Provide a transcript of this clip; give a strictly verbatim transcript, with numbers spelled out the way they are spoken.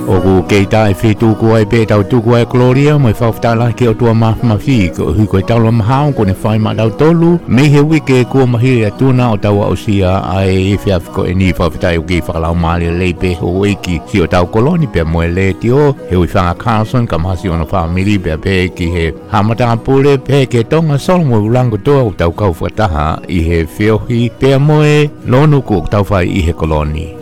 o ke ta e fitu ko e pe tau tu ko e Gloria mo fa fa la ke o tua ma ma fi ko hu ko tau lo ma ko ne fai ma tau tolu me he wike ko ma hi e tuna o tau o sia ai fi af ko ni fa fa o ke fa la ma le pe o iki si o tau koloni pe mo le tio he wi fa Carlson ka ma si ona family pe pe ki he ha ma ta pule pe ke tonga sol mo lango to o tau ka fa ta ha i he fio hi pe mo e lonu ko tau fa i he koloni